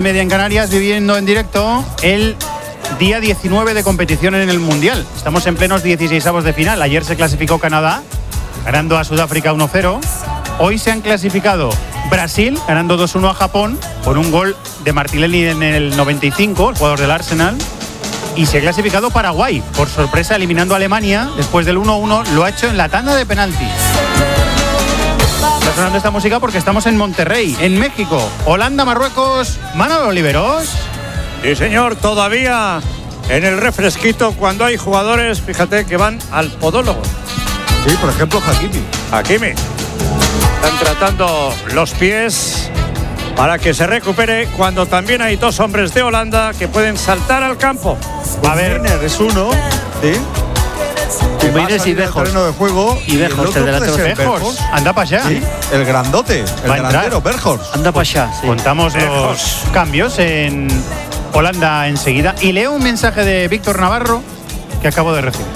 10:30 en Canarias, viviendo en directo el día 19 de competición en el Mundial. Estamos en plenos 16avos de final. Ayer se clasificó Canadá, ganando a Sudáfrica 1-0. Hoy se han clasificado Brasil, ganando 2-1 a Japón, por un gol de Martinelli en el 95, el jugador del Arsenal. Y se ha clasificado Paraguay, por sorpresa, eliminando a Alemania. Después del 1-1, lo ha hecho en la tanda de penaltis. Está sonando esta música porque estamos en Monterrey, en México. Holanda, Marruecos, Manolo Oliveros. Sí, señor, todavía en el refresquito cuando hay jugadores, fíjate, que van al podólogo. Sí, por ejemplo, Hakimi. Están tratando los pies para que se recupere, cuando también hay dos hombres de Holanda que pueden saltar al campo. A ver, es uno, ¿sí? Cumbines y Bejos. Terreno de juego. Y Bejos, el delantero. Bejos. Anda para allá. Sí, el grandote, el delantero, Bejos. Anda para allá. Sí. Contamos los cambios en Holanda enseguida. Y leo un mensaje de Víctor Navarro que acabo de recibir.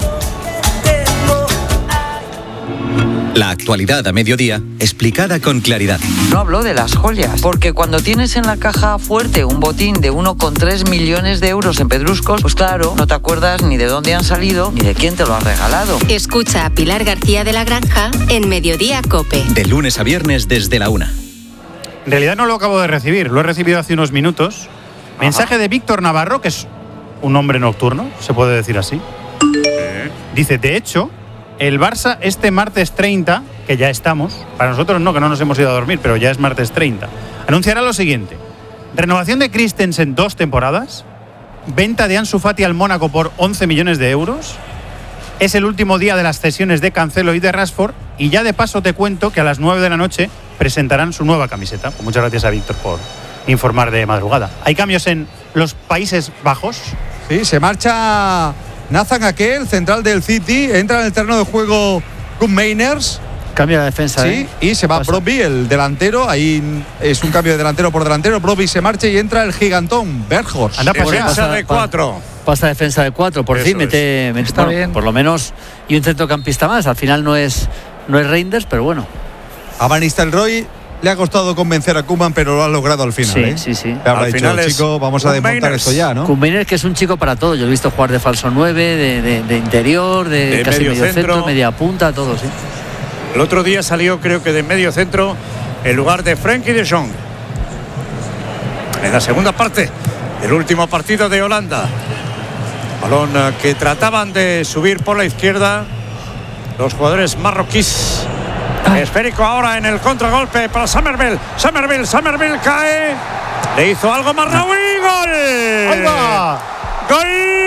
La actualidad a mediodía, explicada con claridad. No hablo de las joyas, porque cuando tienes en la caja fuerte un botín de 1,3 millones de euros en pedruscos, pues claro, no te acuerdas ni de dónde han salido ni de quién te lo ha regalado. Escucha a Pilar García de la Granja en Mediodía COPE. De lunes a viernes desde la 1. En realidad no lo acabo de recibir, lo he recibido hace unos minutos. Mensaje de Víctor Navarro, que es un hombre nocturno, se puede decir así. Dice, de hecho, el Barça este martes 30, que ya estamos, para nosotros no, que no nos hemos ido a dormir, pero ya es martes 30, anunciará lo siguiente: renovación de Christensen 2 temporadas, venta de Ansu Fati al Mónaco por 11 millones de euros, es el último día de las cesiones de Cancelo y de Rashford, y ya de paso te cuento que a las 9 de la noche presentarán su nueva camiseta. Pues muchas gracias a Víctor por informar de madrugada. ¿Hay cambios en los Países Bajos? Sí, se marcha Nathan Ake, el central del City, entra en el terreno de juego Koen Meiners. Cambia la defensa, sí, y se va Brobbey, el delantero. Ahí es un cambio de delantero por delantero. Brobbey se marcha y entra el gigantón Berghorst. Anda, defensa de 4. Pasa defensa de 4, por fin mete Está bien. Por lo menos, y un centrocampista más. Al final no es Reinders, pero bueno. A Van Nistelrooy le ha costado convencer a Koeman, pero lo ha logrado al final. Sí. Habrá Al dicho, final es chico, vamos a desmontar esto ya, ¿no? Koen Meiners, que es un chico para todo. Yo lo he visto jugar de falso 9, de interior, de casi medio centro, media punta, todo, sí. El otro día salió, creo que de medio centro, en lugar de Frenkie de Jong. En la segunda parte, el último partido de Holanda. Balón que trataban de subir por la izquierda los jugadores marroquíes. Esférico ahora en el contragolpe para Somerville. Somerville cae. Le hizo algo Marraoui. ¡Gol! ¡Ahí va! ¡Gol!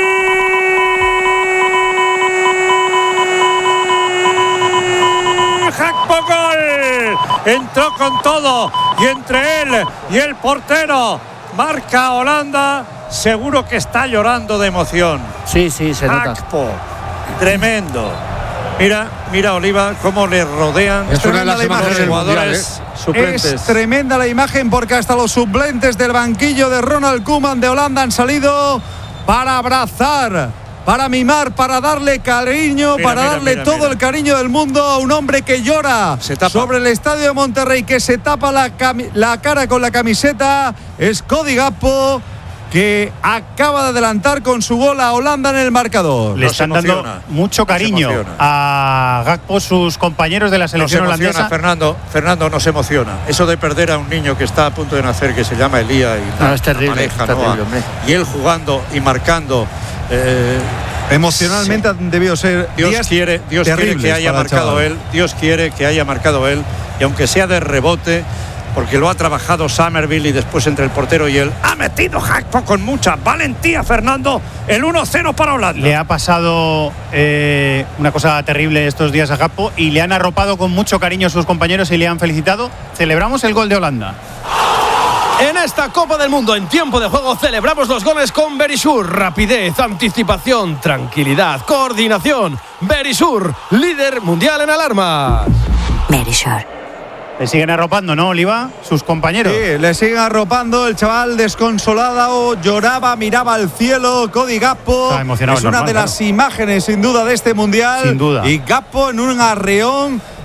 Gakpo, gol. Entró con todo. Y entre él y el portero marca Holanda. Seguro que está llorando de emoción. Sí, se nota. Gakpo. Tremendo. Mira Oliva cómo le rodean. Es una de las imágenes los jugadores suplentes. Es tremenda la imagen porque hasta los suplentes del banquillo de Ronald Koeman de Holanda han salido para abrazar, para mimar, para darle cariño, darle todo el cariño del mundo a un hombre que llora sobre el estadio de Monterrey, que se tapa la cara con la camiseta. Es Cody Gakpo, que acaba de adelantar con su gol a Holanda en el marcador. Le están dando mucho cariño a Gakpo sus compañeros de la selección holandesa. Fernando nos emociona. Eso de perder a un niño que está a punto de nacer, que se llama Elías, y es terrible, hombre. Y él jugando y marcando. Emocionalmente debió ser. Dios quiere que haya marcado él. Dios quiere que haya marcado él. Y aunque sea de rebote, porque lo ha trabajado Somerville, y después entre el portero y él ha metido Gakpo con mucha valentía, Fernando, el 1-0 para Holanda. Le ha pasado una cosa terrible estos días a Gakpo y le han arropado con mucho cariño a sus compañeros y le han felicitado. Celebramos el gol de Holanda. En esta Copa del Mundo, en tiempo de juego, celebramos los goles con Verisur. Rapidez, anticipación, tranquilidad, coordinación. Verisur, líder mundial en alarmas. Verisur. Le siguen arropando, ¿no, Oliva? Sus compañeros. Sí, le siguen arropando. El chaval desconsolado lloraba, miraba al cielo. Cody Gakpo. Está emocionado, es una de las imágenes, sin duda, de este mundial. Sin duda. Y Gakpo en un arreón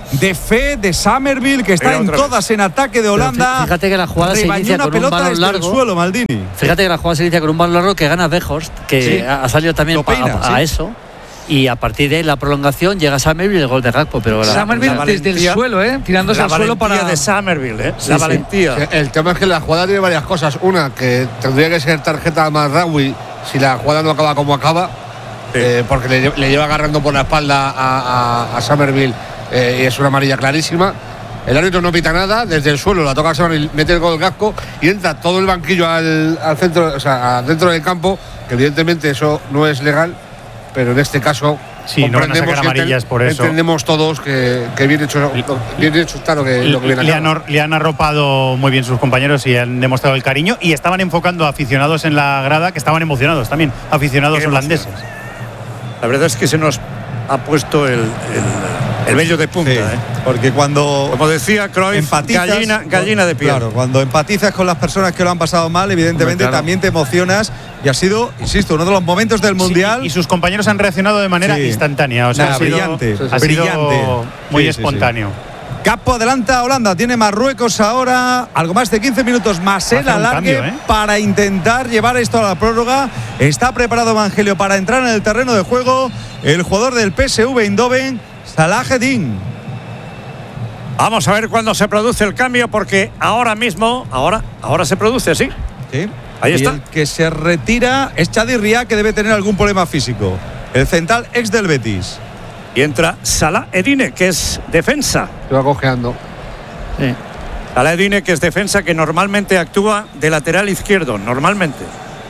de fe de Summerville, que está en todas en ataque de Holanda. Fíjate que la jugada se inicia con un balón largo. Suelo, Maldini. Fíjate que la jugada se inicia con un balón largo que gana Weghorst, que ha salido también a eso. Y a partir de la prolongación llega Summerville y el gol de Gakpo. Pero Summerville desde el suelo, tirándose al suelo para. La valentía de Summerville, la valentía. El tema es que la jugada tiene varias cosas. Una, que tendría que ser tarjeta a Mazraoui si la jugada no acaba como acaba, porque le lleva agarrando por la espalda a Summerville y es una amarilla clarísima. El árbitro no pita nada, desde el suelo la toca a Summerville, mete el gol de Gakpo y entra todo el banquillo al centro, o sea, dentro del campo, que evidentemente eso no es legal. Pero en este caso no van a sacar amarillas por eso. Entendemos todos que bien hecho está lo que viene le han arropado muy bien sus compañeros y han demostrado el cariño, y estaban enfocando a aficionados en la grada que estaban emocionados también, aficionados holandeses. La verdad es que se nos ha puesto el vello de punta, porque cuando, como decía Cruyff, gallina de piel. Claro, cuando empatizas con las personas que lo han pasado mal, evidentemente también te emocionas, y ha sido, insisto, uno de los momentos del Mundial. Y sus compañeros han reaccionado de manera instantánea, o sea, brillante, muy espontáneo. Gakpo adelanta a Holanda, tiene Marruecos ahora, algo más de 15 minutos más el alargue para intentar llevar esto a la prórroga. Está preparado Evangelio para entrar en el terreno de juego el jugador del PSV Eindhoven, Salah Eddin. Vamos a ver cuándo se produce el cambio, porque ahora mismo, ahora se produce, sí. Ahí está. El que se retira es Chadi Ria, que debe tener algún problema físico. El central ex del Betis. Y entra Salah Eddin, que es defensa. Se va cojeando. Sí. Salah Eddin, que es defensa, que normalmente actúa de lateral izquierdo, normalmente.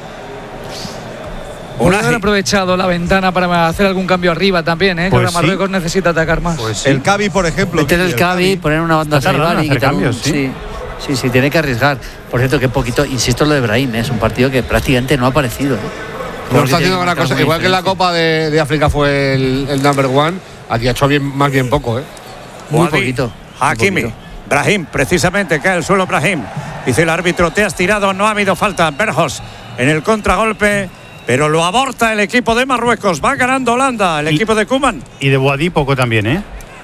Podrían haber aprovechado la ventana para hacer algún cambio arriba también, que ahora Marruecos necesita atacar más. Pues el Cavi, por ejemplo. Meter el Cavi, poner una banda Saibari y cambios, sí, tiene que arriesgar. Por cierto, que poquito, insisto en lo de Brahim, es un partido que prácticamente no ha aparecido. No está haciendo gran cosa. Igual que en la Copa de África fue el number one, aquí ha hecho más bien poco. Muy poquito. Hakimi. Brahim, precisamente, cae al suelo Brahim. Dice el árbitro, te has tirado, no ha habido falta. Weghorst en el contragolpe, pero lo aborta el equipo de Marruecos. Va ganando Holanda, el equipo de Koeman. Y de Boadí poco también,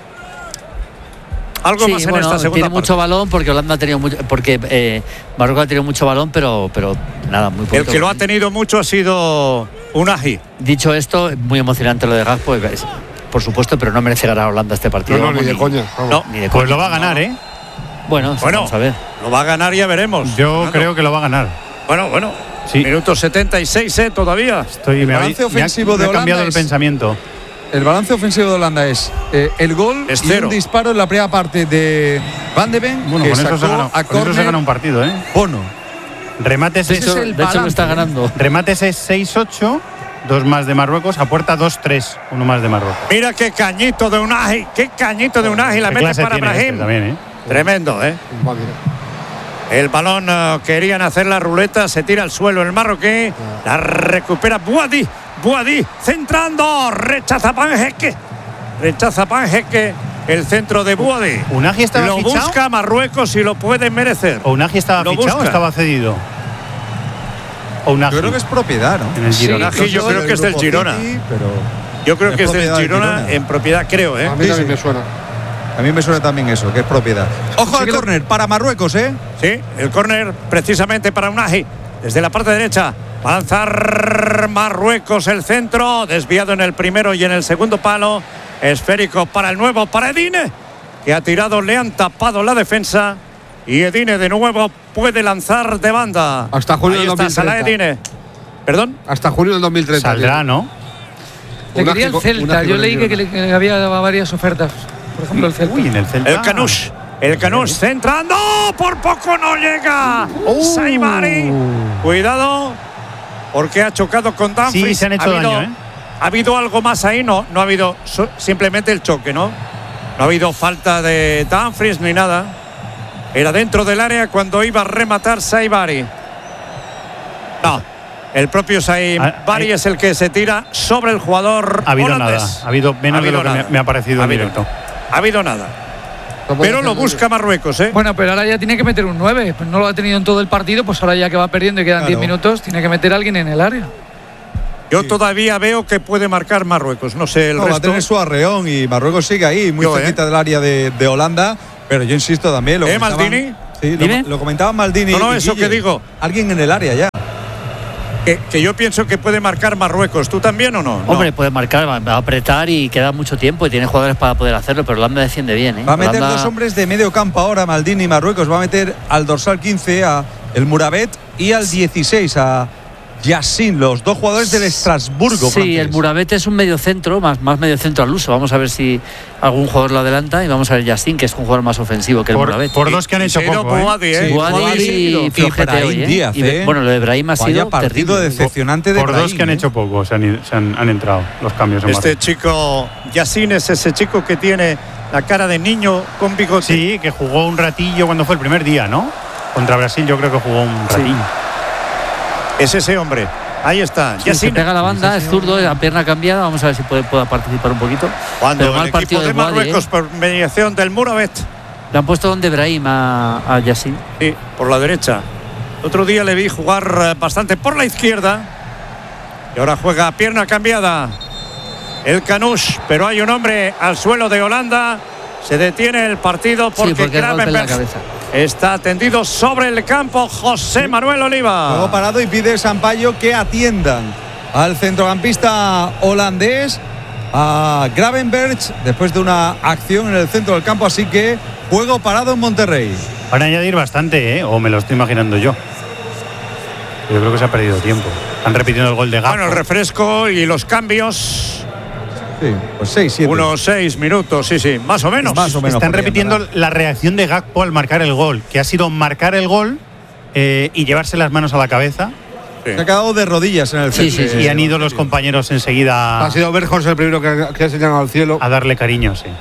Algo más en esta segunda tiene parte. Mucho balón, porque Holanda ha tenido mucho, porque Marruecos ha tenido mucho balón, pero nada, muy poquito. El que lo ha tenido mucho ha sido Unai. Dicho esto, muy emocionante lo de Gakpo, por supuesto, pero no merece ganar a Holanda este partido. No, ni de coña. No, ni de coña. Pues lo va a ganar, Bueno, vamos a ver. Lo va a ganar, ya veremos. Yo creo que lo va a ganar. Bueno. Sí. Minuto 76, todavía. El balance ofensivo de Holanda ha cambiado el pensamiento. El balance ofensivo de Holanda es el gol es y un disparo en la primera parte de Van de Ven. Bueno, con eso se gana un partido, Bono. Remates de hecho lo está ganando. Remates es 6-8, 2 más de Marruecos, a puerta 2-3, 1 más de Marruecos. Mira qué cañito de Unai, la mete para Brahim. También, Tremendo, El balón, querían hacer la ruleta, se tira al suelo el marroquí, la recupera Boadí, centrando, rechaza Panjeque, el centro de Boadí. ¿Unai estaba lo fichado? Busca Marruecos y lo puede merecer. ¿O Unai estaba fichado o estaba cedido? Yo creo que es propiedad, ¿no? En el Girona. Yo creo que es del Girona. Yo creo que es del Girona en propiedad, creo, A mí también me suena. A mí me suena también eso, que es propiedad. Ojo al córner para Marruecos, Sí, el córner precisamente para Unai. Desde la parte derecha va a lanzar Marruecos el centro. Desviado en el primero y en el segundo palo. Esférico para el nuevo, para Edine, que ha tirado, le han tapado la defensa. Y Edine de nuevo puede lanzar de banda. Hasta junio del 2030. Salah Edine. ¿Perdón? Hasta junio del 2030. Saldrá, ¿no? Le quería el Celta. Yo leí que había varias ofertas. Por ejemplo, el Celta. Uy, en el Celta. El Canush centrando. Por poco no llega. Saibari. Cuidado, porque ha chocado con Dumfries. Sí, se han hecho daño, ¿Ha habido algo más ahí? No ha habido simplemente el choque, ¿no? No ha habido falta de Dumfries ni nada. Era dentro del área cuando iba a rematar Saibari. No, el propio Saibari es el que se tira sobre el jugador holandés. Nada. Ha habido menos de lo que me ha parecido en directo. Ha habido nada. Pero lo busca Marruecos, Bueno, pero ahora ya tiene que meter un 9. Pues no lo ha tenido en todo el partido, pues ahora ya que va perdiendo y quedan 10 minutos, tiene que meter a alguien en el área. Yo todavía veo que puede marcar Marruecos. No sé el resto. Va a tener su arreón y Marruecos sigue ahí, muy cerquita del área de Holanda. Pero yo insisto también. ¿Maldini? Sí, lo comentaba Maldini. No, eso Guille, que digo. Alguien en el área ya. Que yo pienso que puede marcar Marruecos. ¿Tú también o no? Hombre, puede marcar, va a apretar y queda mucho tiempo y tiene jugadores para poder hacerlo, pero Holanda defiende bien. Va a meter dos hombres de medio campo ahora, Maldini y Marruecos. Va a meter al dorsal 15 a el Murabet y al 16 a Yassin, los dos jugadores del Estrasburgo. Sí, francés. El Murabet es un mediocentro, más mediocentro al uso. Vamos a ver si algún jugador lo adelanta y vamos a ver Yassin, que es un jugador más ofensivo que el Murabet. Por dos que han hecho poco. Boadi y flojete hoy. Díaz, bueno, lo de Brahim ha sido partido decepcionante de Por Brahim, dos que han hecho poco, se han entrado los cambios. Este chico, Yassin, es ese chico que tiene la cara de niño con bigote. Sí, que jugó un ratillo cuando fue el primer día, ¿no? Contra Brasil yo creo que jugó un ratillo. Es ese hombre. Ahí está. Sí, se pega la banda, es zurdo, la pierna cambiada. Vamos a ver si pueda participar un poquito. Cuando el equipo de Marruecos, por mediación del Murabet. Le han puesto donde Brahim a Yassin. Sí, por la derecha. Otro día le vi jugar bastante por la izquierda. Y ahora juega pierna cambiada el Canush. Pero hay un hombre al suelo de Holanda. Se detiene el partido porque Gravenberch está tendido sobre el campo. José Manuel Oliva. Juego parado y pide Sampaio que atiendan al centrocampista holandés, a Gravenberch, después de una acción en el centro del campo. Así que juego parado en Monterrey. Van a añadir bastante, o me lo estoy imaginando yo. Yo creo que se ha perdido tiempo. Están repitiendo el gol de Gakpo. Bueno, el refresco y los cambios. Sí, pues 6-7. Unos 6 minutos, sí, más o menos. Están repitiendo la reacción de Gakpo al marcar el gol, que ha sido marcar el gol y llevarse las manos a la cabeza. Sí. Se ha quedado de rodillas en el centro. Y han ido los compañeros enseguida. Ha sido Berjos el primero que ha señalado al cielo. A darle cariño, sí.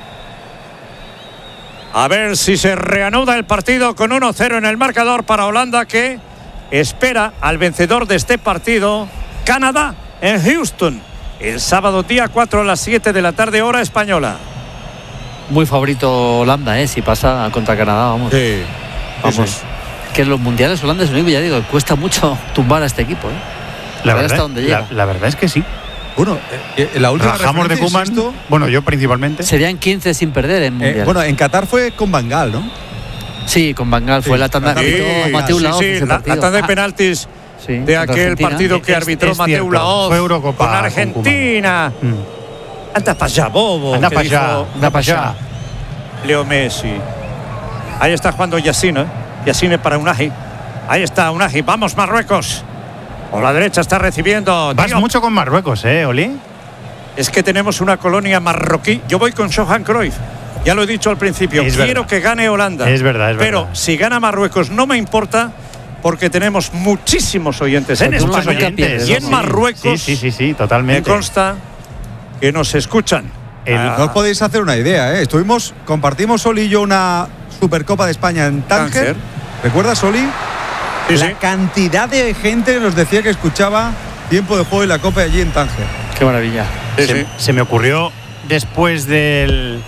A ver si se reanuda el partido con 1-0 en el marcador para Holanda, que espera al vencedor de este partido, Canadá, en Houston. El sábado día 4 a las 7 de la tarde, hora española. Muy favorito Holanda, si pasa contra Canadá, vamos. Sí. Vamos. Sí. Que en los mundiales Holanda es único, ya digo, cuesta mucho tumbar a este equipo. La verdad es que sí. Bueno, la última Rajamos de Koeman, bueno, yo principalmente. Serían 15 sin perder en mundial. Bueno, en Qatar fue con Van Gaal, ¿no? Sí, con Van Gaal fue la tanda. Mateu Laoz, la tanda de penaltis. Sí, de aquel partido que arbitró Mateu Laoz con Argentina. Anda para allá, bobo. Anda para allá. Leo Messi. Ahí está jugando Yassin. Yassin para Unai. Ahí está Unai. Vamos, Marruecos. Por la derecha está recibiendo. Vas mucho con Marruecos, Oli. Es que tenemos una colonia marroquí. Yo voy con Johan Cruyff. Ya lo he dicho al principio. Quiero que gane Holanda. Es verdad. Pero si gana Marruecos no me importa, porque tenemos muchísimos oyentes en España y en Marruecos. Sí, totalmente. Me consta que nos escuchan. No os podéis hacer una idea, compartimos Oli y yo una Supercopa de España en Tánger. ¿Recuerdas, Oli? La cantidad de gente que nos decía que escuchaba Tiempo de Juego y la Copa allí en Tánger. Qué maravilla. Se me ocurrió después del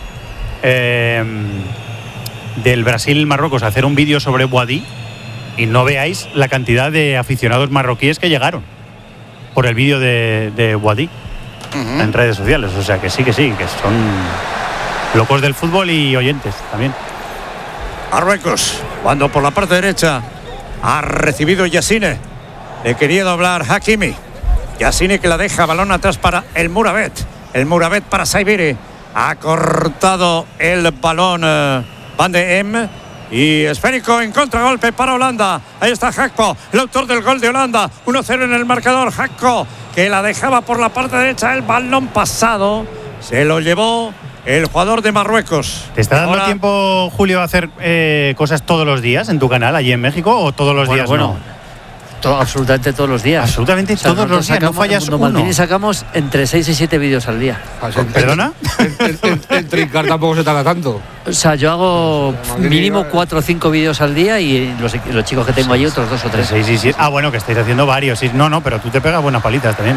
Brasil-Marruecos hacer un vídeo sobre Boadi. Y no veáis la cantidad de aficionados marroquíes que llegaron por el vídeo de Boadi en redes sociales. O sea que sí, que son locos del fútbol y oyentes también. Marruecos, cuando por la parte derecha ha recibido Yassine. Le quería doblar Hakimi. Yassine que la deja, balón atrás para el Murabet. El Murabet para Saibiri. Ha cortado el balón Van de Em. Y esférico en contragolpe para Holanda. Ahí está Gakpo, el autor del gol de Holanda. 1-0 en el marcador. Gakpo, que la dejaba por la parte derecha. El balón pasado se lo llevó el jugador de Marruecos. ¿Te está dando tiempo, Julio, a hacer cosas todos los días en tu canal allí en México o todos los días? Bueno. Absolutamente todos los días. Absolutamente todos los días, no fallas uno. Maldini sacamos entre 6 y 7 vídeos al día. ¿Perdona? El trincar tampoco se tarda tanto. O sea, yo hago mínimo 4 o 5 vídeos al día y los chicos que tengo allí otros 2 o 3. 6 y 7. Bueno, que estáis haciendo varios. No, pero tú te pegas buenas palitas también,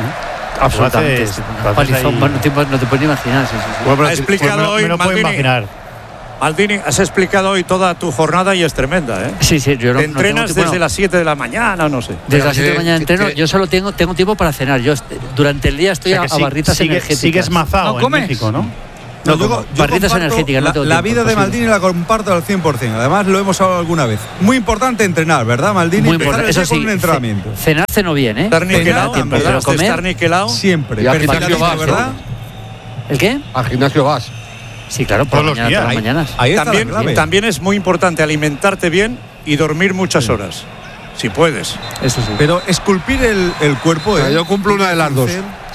Absolutamente. Palizón, no te puedes ni imaginar. Ha explicado hoy me lo puedo imaginar. Maldini, has explicado hoy toda tu jornada y es tremenda, ¿eh? Sí, yo ¿Te entrenas desde las 7 de la mañana? No sé. Desde las 7 de la mañana entreno. Yo solo tengo tiempo para cenar. Yo durante el día estoy a barritas energéticas. Sigues mazado en México, ¿no? Yo barritas energéticas. La vida de Maldini la comparto al 100%. Además, lo hemos hablado alguna vez. Muy importante entrenar, ¿verdad, Maldini? Muy importante. Eso sí, con un entrenamiento. Cenar ceno bien, ¿eh? Estar niquelado, pero comer estar niquelado. Siempre. Y al gimnasio vas, ¿verdad? ¿El qué? Al gimnasio vas. Sí, claro, por todas las mañanas. Ahí está la clave. También es muy importante alimentarte bien y dormir muchas horas. Si puedes. Eso sí. Pero esculpir el cuerpo. Yo cumplo una de las dos.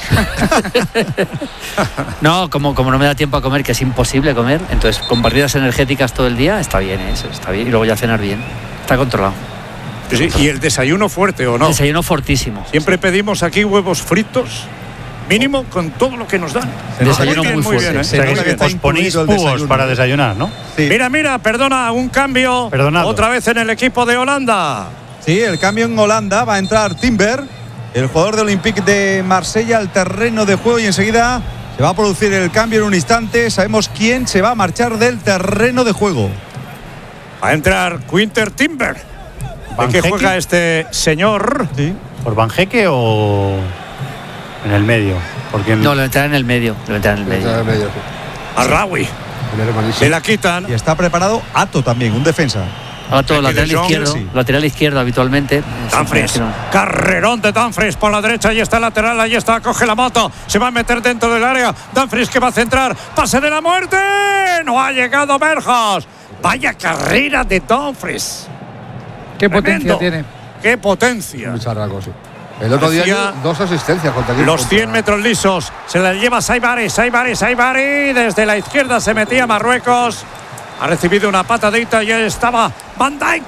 No, como no me da tiempo a comer, que es imposible comer, entonces con barridas energéticas todo el día está bien, eso está bien. Y luego ya cenar bien. Está controlado. Sí, ¿y el desayuno fuerte o no? Desayuno fortísimo. Siempre pedimos aquí huevos fritos, mínimo con todo lo que nos dan. Desayuno muy fuerte. Os ponéis púos para desayunar, ¿no? Sí. Mira, perdona, un cambio. Perdonado. Otra vez en el equipo de Holanda. Sí, el cambio en Holanda. Va a entrar Timber, el jugador de Olympique de Marsella, al terreno de juego, y enseguida se va a producir el cambio en un instante. Sabemos quién se va a marchar del terreno de juego. Va a entrar Quinter Timber. ¿En qué juega este señor? Sí. ¿Por Banjeque o en el medio? Porque No, lo entra en el medio. A Rawi. Se la quitan. Y está preparado Ato también, un defensa. Ato, lateral izquierdo habitualmente. Dumfries, carrerón de Dumfries por la derecha, ahí está el lateral, ahí está, coge la moto, se va a meter dentro del área. Dumfries que va a centrar, pase de la muerte, no ha llegado Berghaus. Vaya carrera de Dumfries. Qué potencia tiene. Qué potencia. El otro día 2 asistencias contra los 100 metros lisos se la lleva Saibari desde la izquierda se metía Marruecos. Ha recibido una patadita y ahí estaba Van Dijk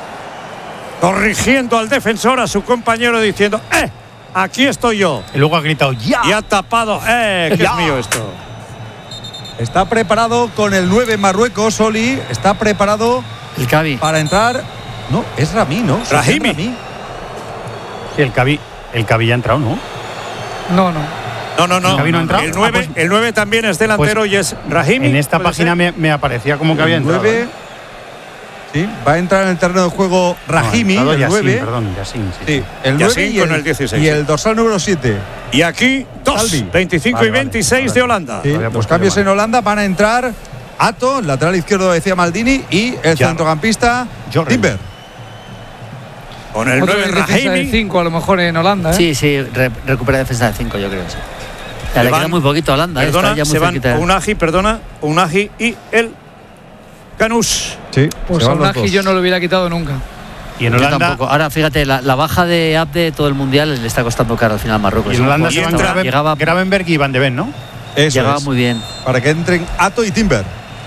corrigiendo al defensor, a su compañero, diciendo aquí estoy yo. Y luego ha gritado ¡ya! Y ha tapado que es mío esto. Está preparado con el 9 Marruecos, Oli. Está preparado el Cavi para entrar. No, es Rami, ¿no? Rahimi. Sí, el Cavi ya ha entrado, ¿no? No. ¿El Cavi no ha entrado? El 9 también es delantero y es Rahimi. En esta página me aparecía como que había entrado. 9, sí, va a entrar en el terreno de juego Rahimi, el 9. Perdón, Yassin. Sí, el 9 y con el 16. Y el dorsal número 7. Y aquí 2, 25 y 26 de Holanda. Sí, los cambios en Holanda van a entrar Ato, lateral izquierdo, decía Maldini, y el centrocampista Timber. Con el 9 defensa de 5 a lo mejor en Holanda, ¿eh? Sí, recupera defensa de 5, yo creo. Sí. Le queda muy poquito a Holanda. Perdona, ya muy se van cerquita. Unagi y el Canús. Sí, pues a Unagi yo no lo hubiera quitado nunca. Y en Holanda tampoco. Ahora fíjate, la baja de Abde todo el mundial le está costando caro al final a Marruecos. Y en Holanda se van Gravenberg y Van de Ven, ¿no? Eso llegaba muy bien. Para que entren Ato y Timber.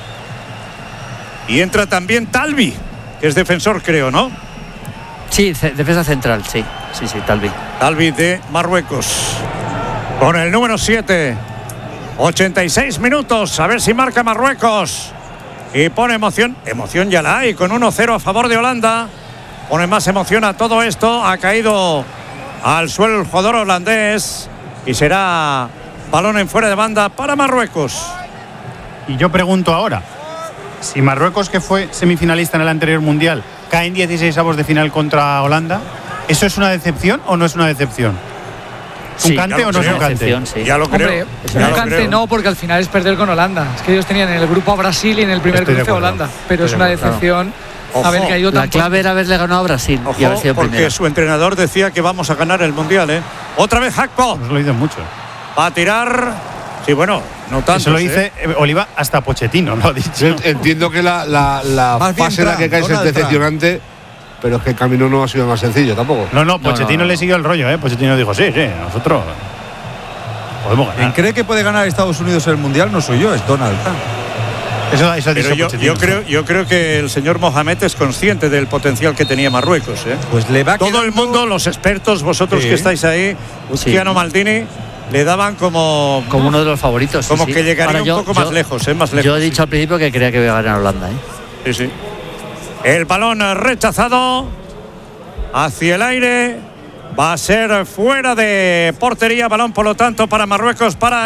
Y entra también Talbi, que es defensor, creo, ¿no? Sí, defensa central, sí, Talbi. Talbi de Marruecos. Con el número 7. 86 minutos. A ver si marca Marruecos. Y pone emoción. Emoción ya la hay. Con 1-0 a favor de Holanda. Pone más emoción a todo esto. Ha caído al suelo el jugador holandés. Y será balón en fuera de banda para Marruecos. Y yo pregunto ahora. Si Marruecos, que fue semifinalista en el anterior Mundial, cae en 16avos de final contra Holanda, ¿eso es una decepción o no es una decepción? ¿Un cante o no es un cante? Sí. Ya lo creo. Hombre, un cante no, porque al final es perder con Holanda. Es que ellos tenían en el grupo a Brasil y en el primer cruce a Holanda. Pero es una decepción haber caído tan. La clave era haberle ganado a Brasil. Ojo, y haber sido porque primero. su entrenador decía que vamos a ganar el Mundial, ¿eh? Otra vez Hakpo. Nos lo dicen mucho. Va a tirar. Sí, bueno, no tanto. Eso lo dice Oliva hasta Pochettino, lo ha dicho. Entiendo que la fase en la que caes es decepcionante, pero es que el camino no ha sido más sencillo tampoco. No, Pochettino le siguió el rollo, ¿eh? Pochettino dijo, sí, nosotros podemos ganar. ¿Quién cree que puede ganar Estados Unidos el Mundial? No soy yo, es Donald Trump. Eso ha dicho Pochettino. Yo creo que el señor Mohamed es consciente del potencial que tenía Marruecos, ¿eh? Pues le va todo el mundo, los expertos, vosotros que estáis ahí, Luciano Maldini, le daban como uno de los favoritos. Como que llegaría un poco más lejos, más lejos. Yo he dicho al principio que creía que iba a ganar Holanda, ¿eh? Sí. El balón rechazado hacia el aire. Va a ser fuera de portería. Balón, por lo tanto, para Marruecos, para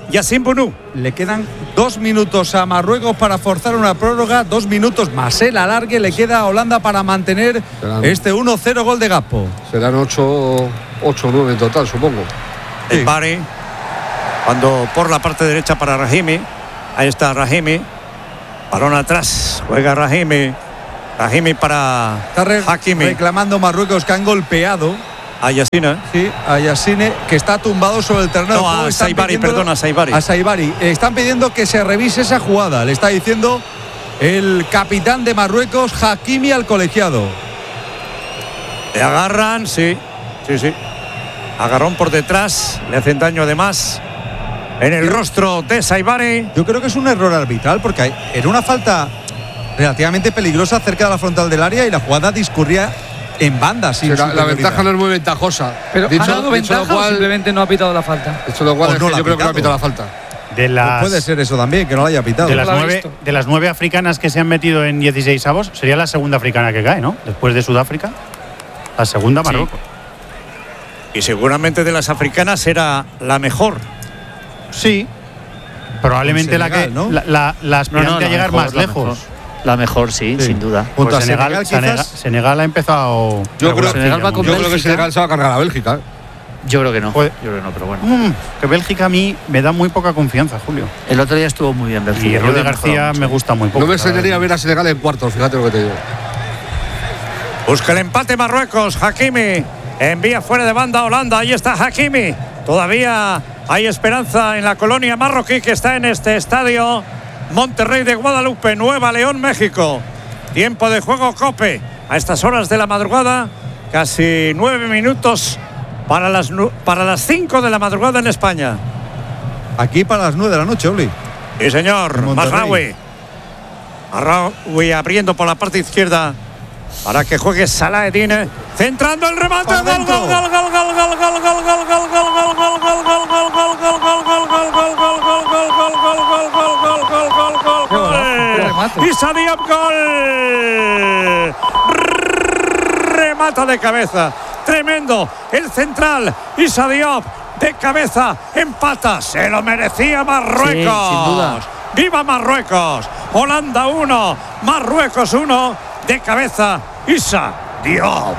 Yacine Bounou. Le quedan 2 minutos a Marruecos para forzar una prórroga, 2 minutos más el alargue. Le queda a Holanda para mantener este 1-0 gol de Gakpo. Serán 8 o 9 en total, supongo. El Bari, cuando por la parte derecha para Rahimi. Ahí está Rahimi. Balón atrás, juega Rahimi. Rahimi para Hakimi. Reclamando Marruecos que han golpeado a Yassine. Sí, a Yassine, que está tumbado sobre el terreno. No, a Saibari, perdona, a Saibari. A Saibari. Están pidiendo que se revise esa jugada. Le está diciendo el capitán de Marruecos, Hakimi, al colegiado. Le agarran, sí. Agarrón por detrás, le hacen daño además en el rostro de Saibari. Yo creo que es un error arbitral porque era una falta relativamente peligrosa cerca de la frontal del área y la jugada discurría en banda. La ventaja no es muy ventajosa. Pero ¿ha dado ventaja o simplemente no ha pitado la falta? Dicho lo cual, yo creo que no ha pitado la falta. Puede ser eso también, que no la haya pitado. De las 9 africanas que se han metido en 16avos, sería la segunda africana que cae, ¿no? Después de Sudáfrica, la segunda Marruecos. Y seguramente de las africanas era la mejor. Sí, probablemente Senegal, la aspirante a llegar más lejos. La mejor, sí, sin duda. Pues Senegal ha empezado. Yo creo que Senegal se va a cargar a Bélgica. Yo creo que no. Pero bueno. Que Bélgica a mí me da muy poca confianza, Julio. El otro día estuvo muy bien Bélgica. Y Rudi García me gusta muy poco. No me extrañaría ver a Senegal en cuartos, fíjate lo que te digo. Busca el empate Marruecos, Hakimi. Envía fuera de banda a Holanda. Ahí está Hakimi. Todavía hay esperanza en la colonia marroquí que está en este estadio Monterrey de Guadalupe, Nueva León, México. Tiempo de juego COPE. A estas horas de la madrugada, casi 9 minutos para las 5 de la madrugada en España. Aquí para las 9 de la noche, Oli. Sí, señor. Mazraoui abriendo por la parte izquierda para que juegue Salah-Eddine, centrando el remate, Issa Diop, gol, remata de cabeza, tremendo, el central Issa Diop de cabeza, empata, se lo merecía Marruecos, sí, sin duda. ¡Viva Marruecos! Holanda 1, Marruecos 1, de cabeza Issa Diop.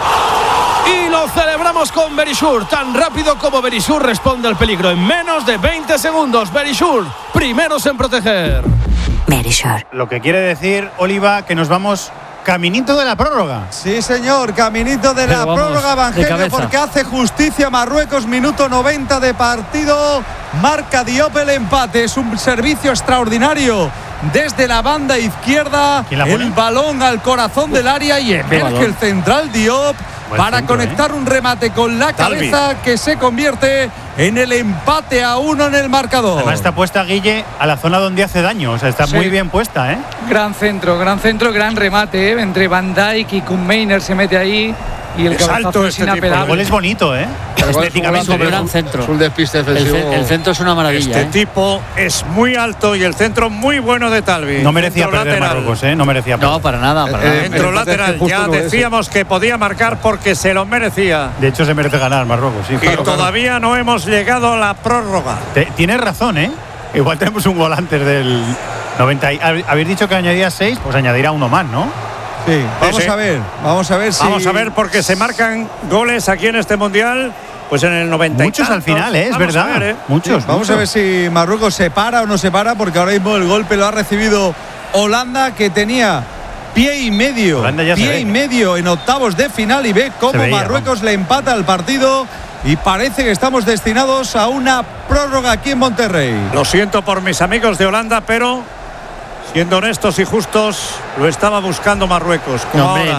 Y lo celebramos con Verisur. Tan rápido como Verisur responde al peligro en menos de 20 segundos. Verisur, primeros en proteger. Verisur. Lo que quiere decir, Oliva, que nos vamos caminito de la prórroga. Sí, señor, caminito de la prórroga, Evangelio, porque hace justicia Marruecos, minuto 90 de partido. Marca Diop el empate. Es un servicio extraordinario desde la banda izquierda. El balón al corazón del área y emerge el central Diop para conectar un remate con la cabeza que se convierte en el empate a 1 en el marcador. Además está puesta, Guille, a la zona donde hace daño. O sea, está muy bien puesta, ¿eh? Gran centro, gran remate, ¿eh? Entre Van Dijk y Koeman se mete ahí. Y el cabezazo es inapelable. El gol es bonito, ¿eh? Estéticamente un gran centro. Es un despiste defensivo. El centro es una maravilla. Este tipo es muy alto y el centro muy bueno de Talvi. No merecía perder Marruecos, ¿eh? No merecía perder. No, para nada. Centro lateral. Ya decíamos que podía marcar porque se lo merecía. De hecho, se merece ganar Marruecos, sí. Y todavía no hemos llegado a la prórroga. Tienes razón, ¿eh? Igual tenemos un gol antes del 90. Habéis dicho que añadía 6, pues añadirá uno más, ¿no? Sí, vamos a ver si... Vamos a ver porque se marcan goles aquí en este Mundial, pues en el 90. Muchos al final, es verdad. Ver, Muchos. Vamos a ver si Marruecos se para o no se para, porque ahora mismo el golpe lo ha recibido Holanda, que tenía pie y medio en octavos de final, y ve cómo Marruecos le empata el partido y parece que estamos destinados a una prórroga aquí en Monterrey. Lo siento por mis amigos de Holanda, pero siendo honestos y justos, lo estaba buscando Marruecos.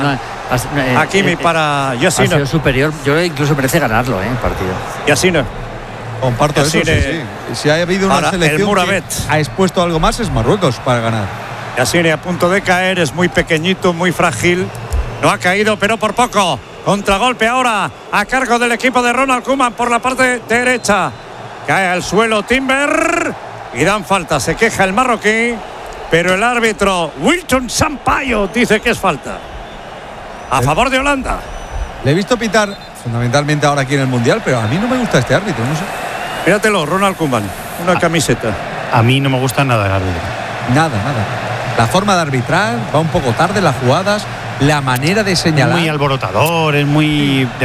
Hakimi para Yassine. Ha sido superior. Yo creo que incluso merece ganarlo, el partido. Yassine. Comparto eso, sí. Si ha habido una selección que ha expuesto algo más, es Marruecos para ganar. Yassine a punto de caer, es muy pequeñito, muy frágil. No ha caído, pero por poco. Contragolpe ahora a cargo del equipo de Ronald Koeman por la parte derecha. Cae al suelo Timber y dan falta. Se queja el marroquí, pero el árbitro Wilton Sampaio dice que es falta a favor de Holanda. Le he visto pitar fundamentalmente ahora aquí en el Mundial, pero a mí no me gusta este árbitro, no sé. Míratelo, Ronald Koeman. una camiseta. A mí no me gusta nada el árbitro. Nada. La forma de arbitrar va un poco tarde, las jugadas, la manera de señalar. Es muy alborotador, es muy